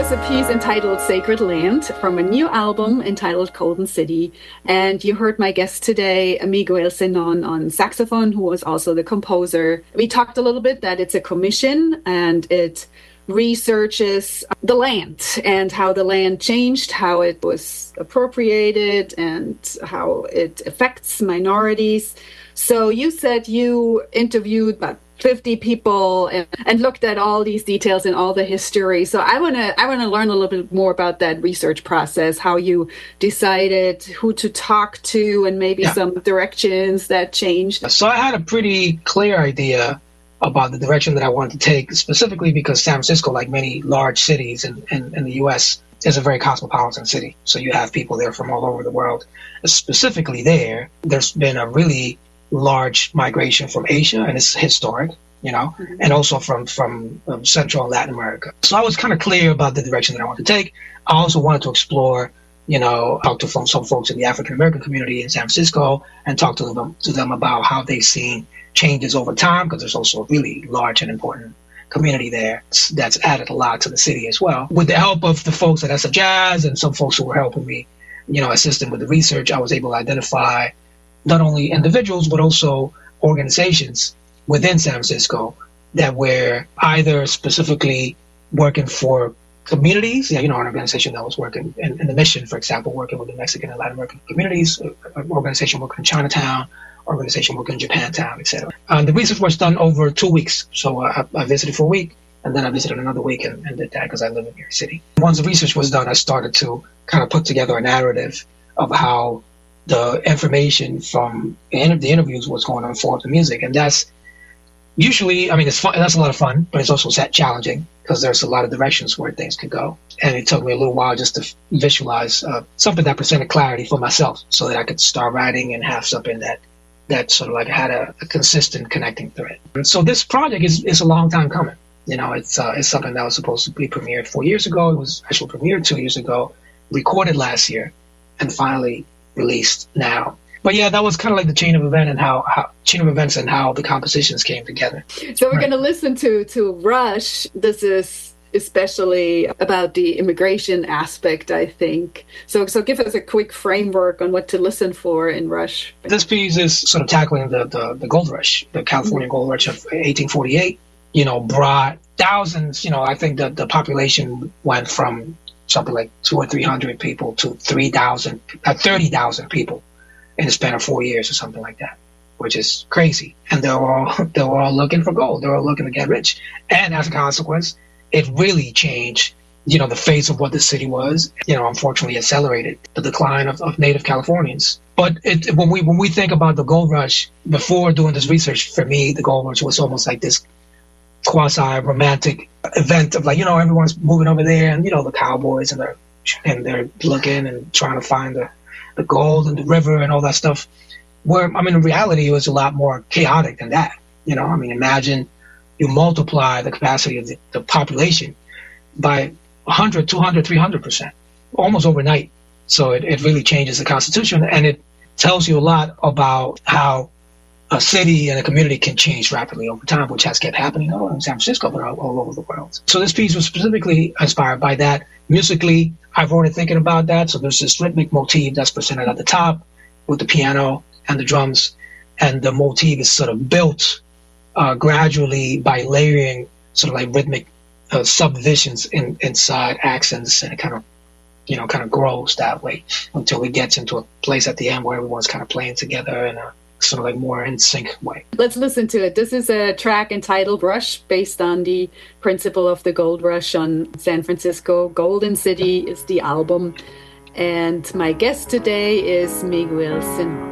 was a piece entitled Sacred Land from a new album entitled Golden City. And you heard my guest today, Miguel Senon, on saxophone, who was also the composer. We talked a little bit that it's a commission and it researches the land and how the land changed, how it was appropriated, and how it affects minorities. So you said you interviewed about 50 people and looked at all these details and all the history. So I want to learn a little bit more about that research process, how you decided who to talk to and maybe some directions that changed. So I had a pretty clear idea about the direction that I wanted to take, specifically because San Francisco, like many large cities in the U.S., is a very cosmopolitan city. So you have people there from all over the world. Specifically there's been a really large migration from Asia, and it's historic, and also from Central and Latin America. So I was kind of clear about the direction that I wanted to take. I also wanted to explore, talk to some folks in the African American community in San Francisco and talk to them about how they've seen changes over time, because there's also a really large and important community there that's added a lot to the city as well. With the help of the folks at SF Jazz and some folks who were helping me, assisting with the research, I was able to identify not only individuals, but also organizations within San Francisco that were either specifically working for communities, an organization that was working in the mission, for example, working with the Mexican and Latin American communities, an organization working in Chinatown, organization working in Japantown, etc. The research was done over 2 weeks. So I visited for a week, and then I visited another week and did that because I live in New York City. Once the research was done, I started to kind of put together a narrative of how the information from the interviews was going to inform the music. And that's usually, it's fun. That's a lot of fun, but it's also challenging because there's a lot of directions where things could go. And it took me a little while just to visualize something that presented clarity for myself so that I could start writing and have something that sort of like had a consistent connecting thread. And so this project is a long time coming. It's something that was supposed to be premiered 4 years ago. It was actually premiered 2 years ago, recorded last year, and finally released now. But yeah, that was kind of like the chain of events and how the compositions came together. So we're going to listen to Rush. This is especially about the immigration aspect, I think. So give us a quick framework on what to listen for in Rush. This piece is sort of tackling the gold rush, the California gold rush of 1848. Brought thousands. I think that the population went from something like 200 or 300 people to 30,000 people in the span of 4 years or something like that, which is crazy. And they were all looking for gold. They were all looking to get rich. And as a consequence, it really changed, the face of what the city was. Unfortunately accelerated the decline of Native Californians. But when we think about the gold rush, before doing this research, for me, the gold rush was almost like this quasi-romantic event of everyone's moving over there, and the cowboys and they're looking and trying to find the gold and the river and all that stuff. Where in reality, it was a lot more chaotic than that. Imagine you multiply the capacity of the population by 100, 200, 300%, almost overnight. So it really changes the Constitution, and it tells you a lot about how a city and a community can change rapidly over time, which has kept happening not only in San Francisco, but all over the world. So this piece was specifically inspired by that. Musically, I've already thinking about that. So there's this rhythmic motif that's presented at the top with the piano and the drums. And the motif is sort of built gradually by layering sort of like rhythmic subdivisions inside accents. And it kind of grows that way until it gets into a place at the end where everyone's kind of playing together in a sort of like more in sync way. Let's listen to it. This is a track entitled Rush, based on the principle of the gold rush on San Francisco. Golden City is the album. And my guest today is Miguel Senon.